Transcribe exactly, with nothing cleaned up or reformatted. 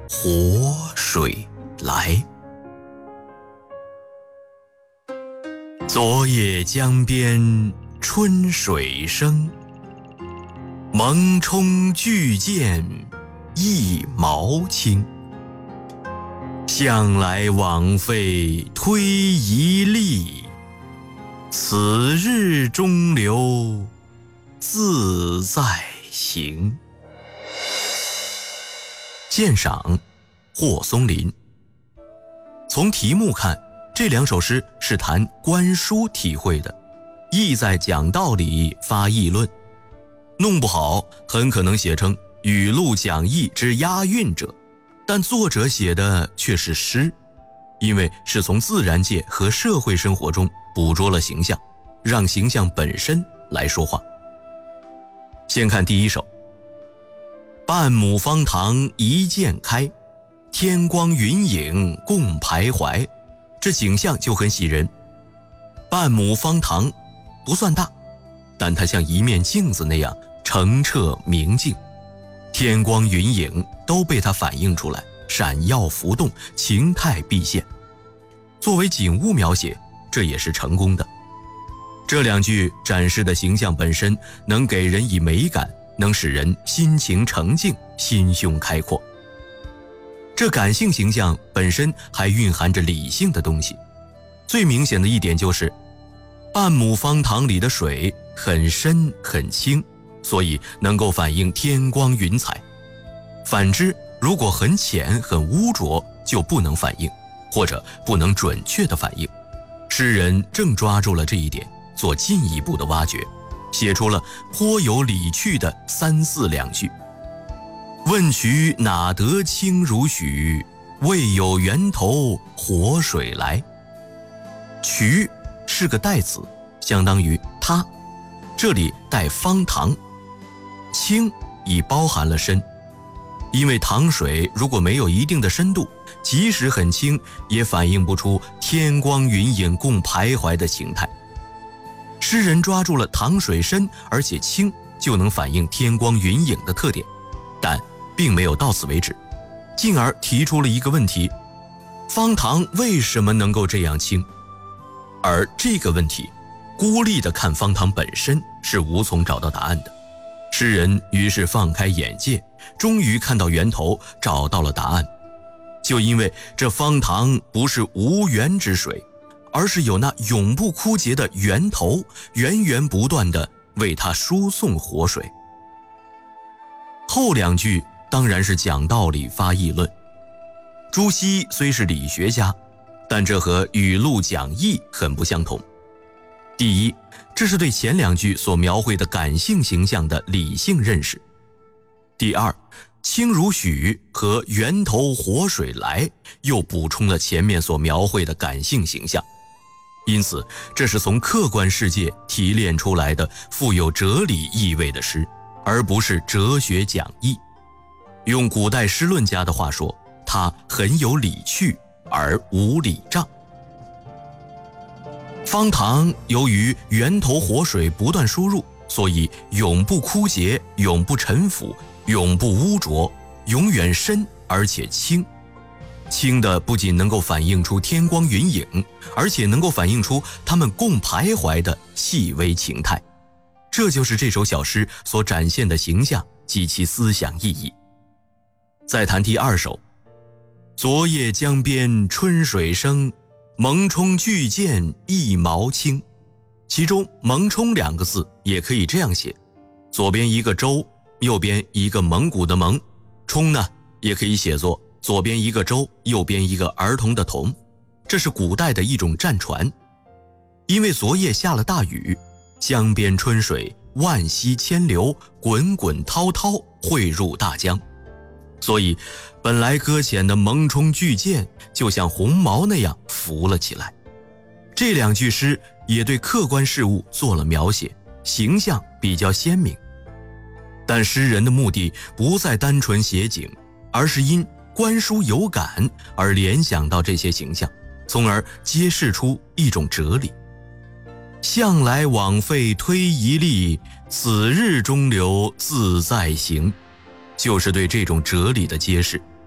活水来。昨夜江边春水生，艨艟巨舰一毛轻。向来枉费推移力，此日中流自在行。鉴赏：霍松龄。从题目看，这两首诗是谈观书体会的，意在讲道理发议论，弄不好很可能写成语录讲义之押韵者，但作者写的却是诗，因为是从自然界和社会生活中捕捉了形象，让形象本身来说话。先看第一首：半亩方塘一鉴开，天光云影共徘徊。这景象就很喜人。半亩方塘不算大，但它像一面镜子那样澄澈明净，天光云影都被它反映出来，闪耀浮动，情态毕现。作为景物描写，这也是成功的。这两句展示的形象本身能给人以美感，能使人心情澄净，心胸开阔。这感性形象本身还蕴含着理性的东西。最明显的一点就是，半亩方塘里的水很深很清，所以能够反映天光云彩。反之，如果很浅很污浊，就不能反映，或者不能准确的反映。诗人正抓住了这一点，做进一步的挖掘，写出了颇有理趣的三四两句。问渠哪得清如许，为有源头活水来。渠是个代词，相当于它，这里带方塘。清已包含了深，因为塘水如果没有一定的深度，即使很清，也反映不出天光云影共徘徊的形态。诗人抓住了塘水深而且清就能反映天光云影的特点，但并没有到此为止，进而提出了一个问题：方塘为什么能够这样清？而这个问题，孤立地看方塘本身是无从找到答案的。诗人于是放开眼界，终于看到源头，找到了答案。就因为这方塘不是无源之水，而是有那永不枯竭的源头，源源不断地为它输送活水。后两句当然是讲道理发议论。朱熹虽是理学家，但这和语录讲义很不相同。第一，这是对前两句所描绘的感性形象的理性认识。第二，清如许和源头活水来又补充了前面所描绘的感性形象。因此，这是从客观世界提炼出来的富有哲理意味的诗，而不是哲学讲义。用古代诗论家的话说，它很有理趣而无礼仗。方塘由于源头活水不断输入，所以永不枯竭，永不陈腐，永不污浊，永远深而且清。清的不仅能够反映出天光云影，而且能够反映出它们共徘徊的细微情态。这就是这首小诗所展现的形象及其思想意义。再谈第二首：昨夜江边春水生，艨艟巨舰一毛轻。其中艨艟两个字也可以这样写，左边一个舟，右边一个蒙古的蒙，艟呢也可以写作左边一个舟，右边一个儿童的童。这是古代的一种战船。因为昨夜下了大雨，江边春水万溪千流，滚滚滔滔汇入大江，所以本来搁浅的艨艟巨舰就像红毛那样浮了起来。这两句诗也对客观事物做了描写，形象比较鲜明。但诗人的目的不再单纯写景，而是因观书有感而联想到这些形象，从而揭示出一种哲理。向来枉费推移力，此日中流自在行，就是对这种哲理的揭示。